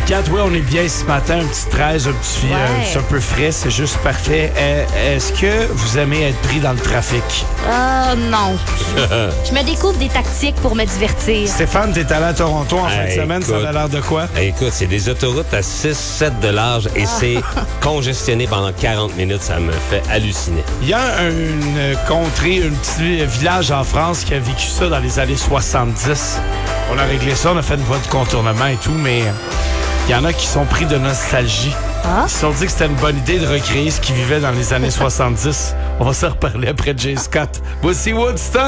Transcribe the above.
Kat, oui, on est bien ce matin, un petit 13, c'est un peu frais, c'est juste parfait. Est-ce que vous aimez être pris dans le trafic? Non. Je me découvre des tactiques pour me divertir. Stéphane, t'es allé à Toronto en fin de semaine, écoute, ça a l'air de quoi? Écoute, c'est des autoroutes à 6-7 de large et c'est congestionné pendant 40 minutes. Ça me fait halluciner. Il y a une contrée, un petit village en France qui a vécu ça dans les années 70. On a réglé ça, on a fait une voie de contournement et tout, mais il y en a qui sont pris de nostalgie. Ils se sont dit que c'était une bonne idée de recréer ce qu'ils vivaient dans les années 70. On va s'en reparler après Jay Scott. Voici Woodstock.